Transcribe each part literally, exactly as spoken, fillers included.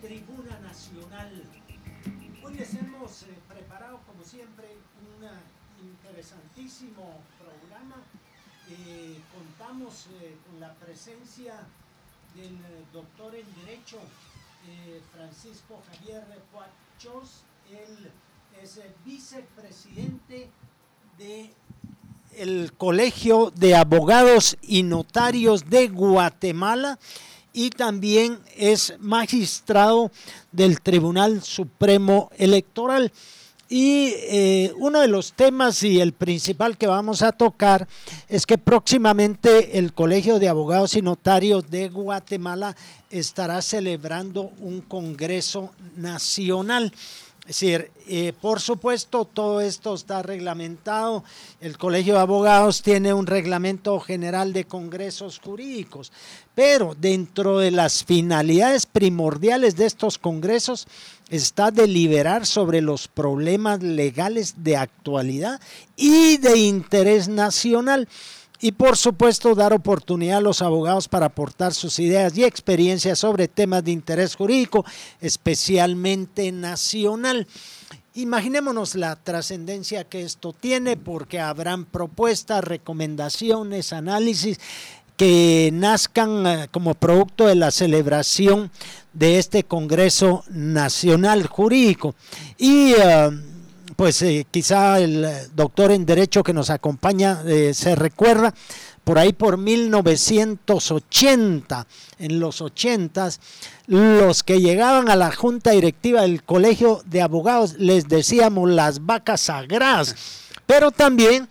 Tribuna Nacional. Hoy les hemos eh, preparado, como siempre, un interesantísimo programa. Eh, contamos eh, con la presencia del eh, doctor en Derecho eh, Francisco Javier Puach-Chors. Él es el vicepresidente de el Colegio de Abogados y Notarios de Guatemala y también es magistrado del Tribunal Supremo Electoral. Y eh, uno de los temas y el principal que vamos a tocar es que próximamente el Colegio de Abogados y Notarios de Guatemala estará celebrando un congreso nacional. Es decir, eh, por supuesto, todo esto está reglamentado. El Colegio de Abogados tiene un reglamento general de congresos jurídicos, pero dentro de las finalidades primordiales de estos congresos está deliberar sobre los problemas legales de actualidad y de interés nacional. Y por supuesto dar oportunidad a los abogados para aportar sus ideas y experiencias sobre temas de interés jurídico, especialmente nacional. Imaginémonos la trascendencia que esto tiene, porque habrán propuestas, recomendaciones, análisis que nazcan como producto de la celebración de este Congreso Nacional Jurídico. Y uh, pues eh, quizá el doctor en Derecho que nos acompaña eh, se recuerda, por ahí por mil novecientos ochenta, en los ochentas, los que llegaban a la junta directiva del Colegio de Abogados les decíamos las vacas sagradas, pero también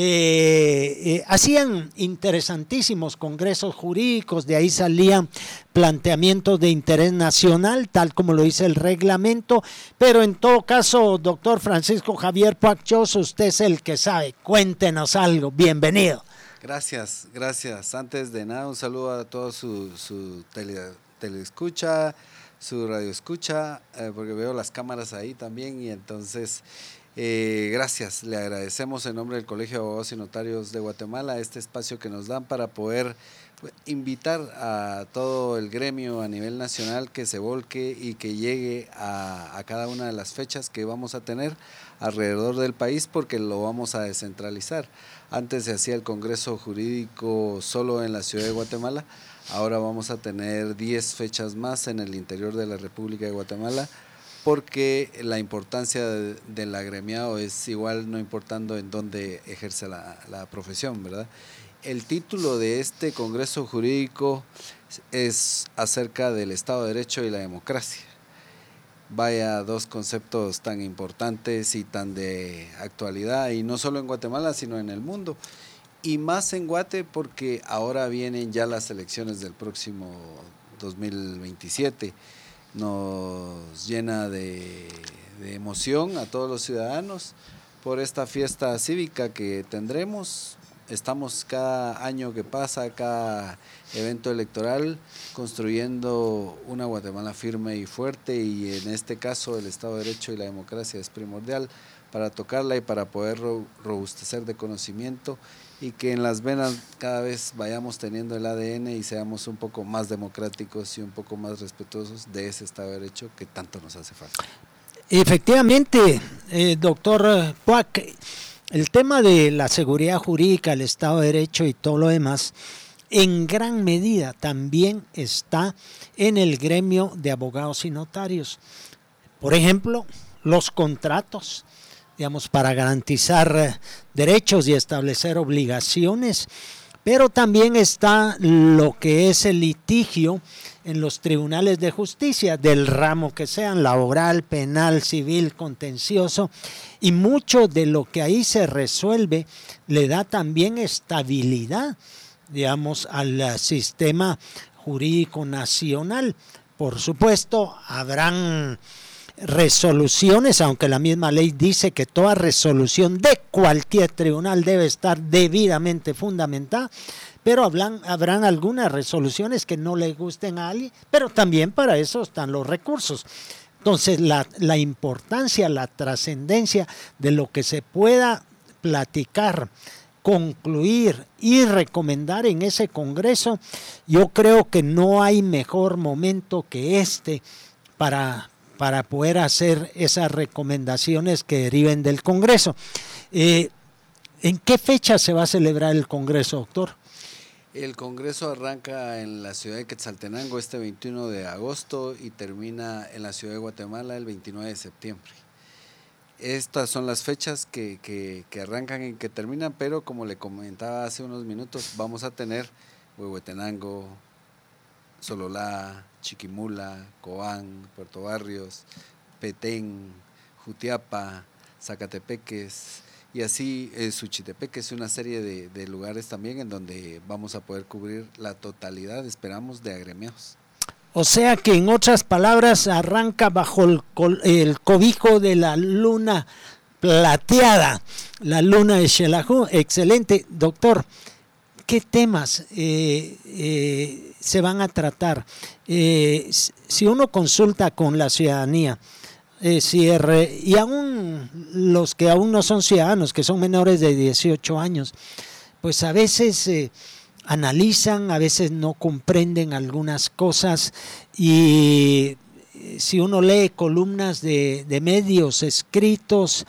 eh, eh, hacían interesantísimos congresos jurídicos, de ahí salían planteamientos de interés nacional, tal como lo dice el reglamento. Pero en todo caso, doctor Francisco Javier Puach-Chors, usted es el que sabe, cuéntenos algo, bienvenido. Gracias, gracias. Antes de nada, un saludo a todos su, su tele, teleescucha, su radioescucha, eh, porque veo las cámaras ahí también, y entonces eh, gracias, le agradecemos en nombre del Colegio de Abogados y Notarios de Guatemala este espacio que nos dan para poder pues, invitar a todo el gremio a nivel nacional que se volque y que llegue a, a cada una de las fechas que vamos a tener alrededor del país, porque lo vamos a descentralizar. Antes se hacía el Congreso Jurídico solo en la ciudad de Guatemala, ahora vamos a tener diez fechas más en el interior de la República de Guatemala, porque la importancia de, del agremiado es igual, no importando en dónde ejerce la, la profesión, ¿verdad? El título de este Congreso Jurídico es acerca del Estado de Derecho y la democracia. Vaya, dos conceptos tan importantes y tan de actualidad, y no solo en Guatemala, sino en el mundo. Y más en Guate, porque ahora vienen ya las elecciones del próximo dos mil veintisiete. Nos llena de, de emoción a todos los ciudadanos por esta fiesta cívica que tendremos. Estamos cada año que pasa, cada evento electoral, construyendo una Guatemala firme y fuerte, y en este caso el Estado de Derecho y la democracia es primordial para tocarla y para poder robustecer de conocimiento, y que en las venas cada vez vayamos teniendo el A D N y seamos un poco más democráticos y un poco más respetuosos de ese Estado de Derecho que tanto nos hace falta. Efectivamente, eh, doctor Puach, el tema de la seguridad jurídica, el Estado de Derecho y todo lo demás, en gran medida también está en el gremio de abogados y notarios. Por ejemplo, los contratos, digamos, para garantizar derechos y establecer obligaciones, pero también está lo que es el litigio en los tribunales de justicia, del ramo que sean, laboral, penal, civil, contencioso, y mucho de lo que ahí se resuelve le da también estabilidad, digamos, al sistema jurídico nacional. Por supuesto, habrán resoluciones, aunque la misma ley dice que toda resolución de cualquier tribunal debe estar debidamente fundamentada, pero habrán, habrán algunas resoluciones que no le gusten a alguien, pero también para eso están los recursos. Entonces, la, la importancia, la trascendencia de lo que se pueda platicar, concluir y recomendar en ese congreso, yo creo que no hay mejor momento que este para, para poder hacer esas recomendaciones que deriven del Congreso. Eh, ¿En qué fecha se va a celebrar el Congreso, doctor? El Congreso arranca en la ciudad de Quetzaltenango este veintiuno de agosto y termina en la ciudad de Guatemala el veintinueve de septiembre. Estas son las fechas que, que, que arrancan y que terminan, pero como le comentaba hace unos minutos, vamos a tener Huehuetenango, Sololá, Chiquimula, Cobán, Puerto Barrios, Petén, Jutiapa, Zacatepeques y así eh, Suchitepeques, una serie de, de lugares también en donde vamos a poder cubrir la totalidad, esperamos, de agremiados. O sea que en otras palabras arranca bajo el, el cobijo de la luna plateada, la luna de Xelajú. Excelente, doctor. ¿Qué temas eh, eh, se van a tratar? Eh, si uno consulta con la ciudadanía, eh, si er, y aún los que aún no son ciudadanos, que son menores de dieciocho años, pues a veces eh, analizan, a veces no comprenden algunas cosas, y si uno lee columnas de, de medios escritos,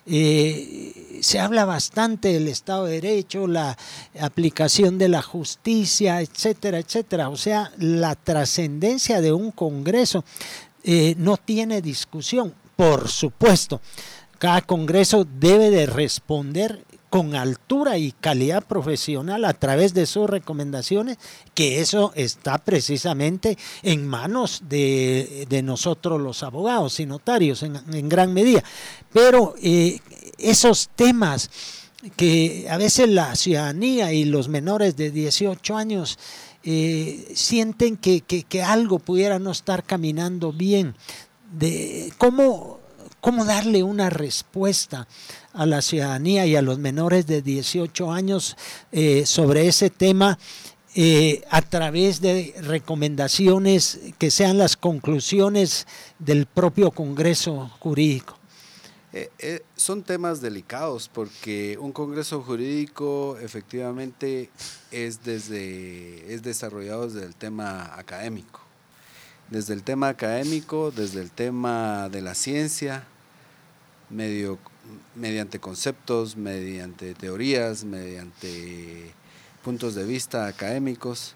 Eh, se habla bastante del Estado de Derecho, la aplicación de la justicia, etcétera, etcétera. O sea, la trascendencia de un Congreso eh, no tiene discusión, por supuesto. Cada Congreso debe de responder con altura y calidad profesional a través de sus recomendaciones, que eso está precisamente en manos de, de nosotros los abogados y notarios en, en gran medida. Pero eh, esos temas que a veces la ciudadanía y los menores de dieciocho años eh, sienten que, que, que algo pudiera no estar caminando bien, de cómo... ¿Cómo darle una respuesta a la ciudadanía y a los menores de dieciocho años eh, sobre ese tema eh, a través de recomendaciones que sean las conclusiones del propio Congreso Jurídico? Eh, eh, son temas delicados porque un Congreso Jurídico efectivamente es, desde, es desarrollado desde el tema académico. Desde el tema académico, desde el tema de la ciencia, medio, mediante conceptos, mediante teorías, mediante puntos de vista académicos,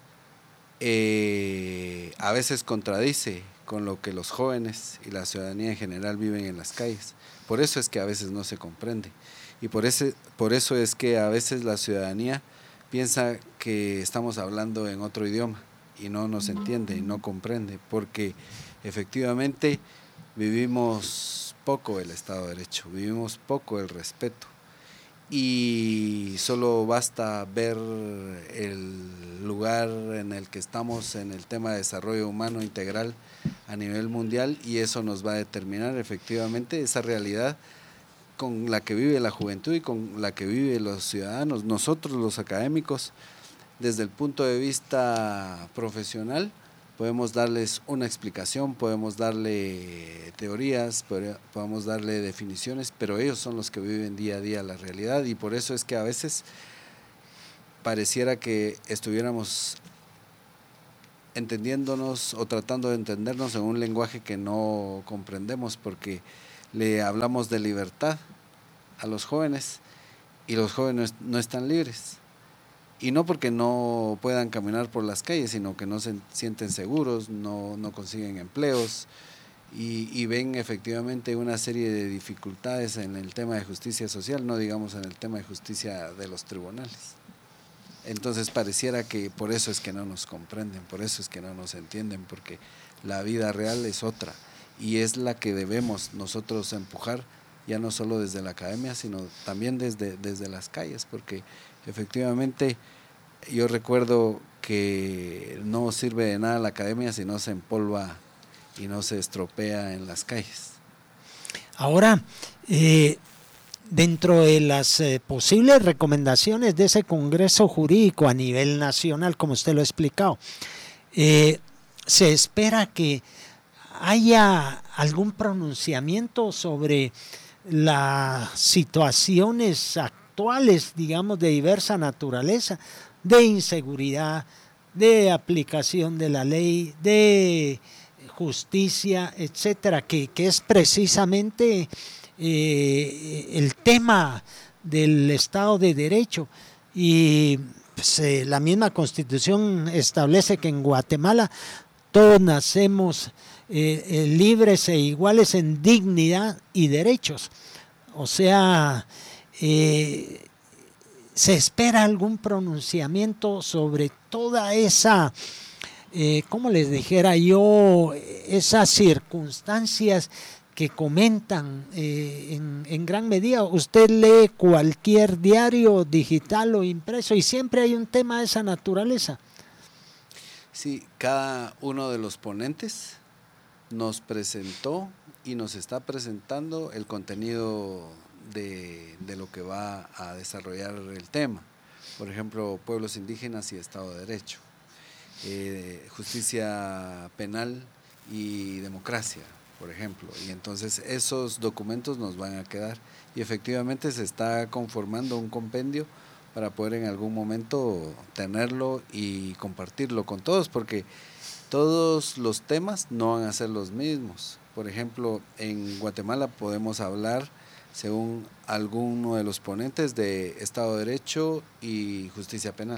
eh, a veces contradice con lo que los jóvenes y la ciudadanía en general viven en las calles. Por eso es que a veces no se comprende y por, ese, por eso es que a veces la ciudadanía piensa que estamos hablando en otro idioma y no nos entiende y no comprende, porque efectivamente vivimos poco el Estado de Derecho, vivimos poco el respeto y solo basta ver el lugar en el que estamos en el tema de desarrollo humano integral a nivel mundial y eso nos va a determinar efectivamente esa realidad con la que vive la juventud y con la que viven los ciudadanos, nosotros los académicos. Desde el punto de vista profesional podemos darles una explicación, podemos darle teorías, podemos darle definiciones, pero ellos son los que viven día a día la realidad y por eso es que a veces pareciera que estuviéramos entendiéndonos o tratando de entendernos en un lenguaje que no comprendemos porque le hablamos de libertad a los jóvenes y los jóvenes no están libres. Y no porque no puedan caminar por las calles, sino que no se sienten seguros, no, no consiguen empleos y, y ven efectivamente una serie de dificultades en el tema de justicia social, no digamos en el tema de justicia de los tribunales. Entonces pareciera que por eso es que no nos comprenden, por eso es que no nos entienden, porque la vida real es otra y es la que debemos nosotros empujar, ya no solo desde la academia, sino también desde, desde las calles, porque efectivamente yo recuerdo que no sirve de nada la academia si no se empolva y no se estropea en las calles. Ahora, eh, dentro de las eh, posibles recomendaciones de ese Congreso Jurídico a nivel nacional, como usted lo ha explicado, eh, se espera que haya algún pronunciamiento sobre las situaciones actuales, digamos, de diversa naturaleza, de inseguridad, de aplicación de la ley, de justicia, etcétera, que, que es precisamente eh, el tema del Estado de Derecho. Y pues, eh, la misma Constitución establece que en Guatemala todos nacemos eh, eh, libres e iguales en dignidad y derechos. O sea, eh, se espera algún pronunciamiento sobre toda esa, eh, ¿cómo les dijera yo? Esas circunstancias que comentan eh, en, en gran medida. Usted lee cualquier diario digital o impreso y siempre hay un tema de esa naturaleza. Sí, cada uno de los ponentes nos presentó y nos está presentando el contenido de, de lo que va a desarrollar el tema. Por ejemplo, pueblos indígenas y Estado de Derecho, eh, justicia penal y democracia, por ejemplo. Y entonces esos documentos nos van a quedar y efectivamente se está conformando un compendio para poder en algún momento tenerlo y compartirlo con todos, porque todos los temas no van a ser los mismos. Por ejemplo, en Guatemala podemos hablar, según alguno de los ponentes, de Estado de Derecho y justicia penal,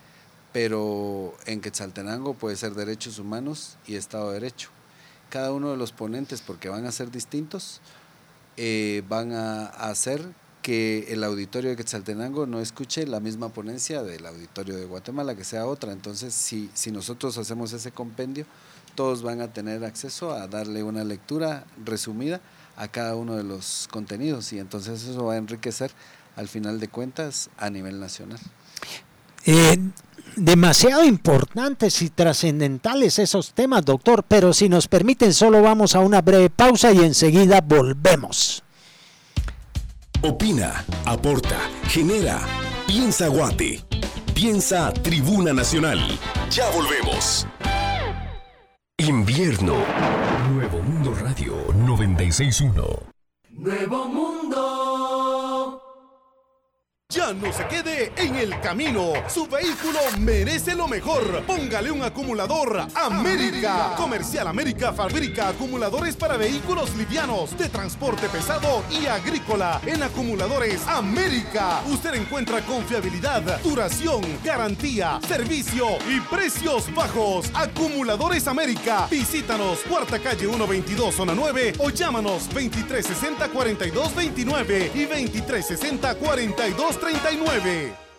pero en Quetzaltenango puede ser derechos humanos y Estado de Derecho. Cada uno de los ponentes, porque van a ser distintos, eh, van a hacer que el auditorio de Quetzaltenango no escuche la misma ponencia del auditorio de Guatemala, que sea otra. Entonces, si, si nosotros hacemos ese compendio, todos van a tener acceso a darle una lectura resumida a cada uno de los contenidos y entonces eso va a enriquecer al final de cuentas a nivel nacional. Eh, demasiado importantes y trascendentales esos temas, doctor, pero si nos permiten solo vamos a una breve pausa y enseguida volvemos. Opina, aporta, genera, piensa Guate, piensa Tribuna Nacional. Ya volvemos. Invierno. Nuevo Mundo Radio noventa y seis punto uno. Nuevo Mundo. Ya no se quede en el camino. Su vehículo merece lo mejor. Póngale un acumulador América. Comercial América fabrica acumuladores para vehículos livianos, de transporte pesado y agrícola. En Acumuladores América usted encuentra confiabilidad, duración, garantía, servicio y precios bajos. Acumuladores América. Visítanos, Cuarta Calle ciento veintidós, Zona nueve, o llámanos veintitrés sesenta, cuarenta y dos veintinueve y veintitrés sesenta, cuarenta y dos treinta y nueve.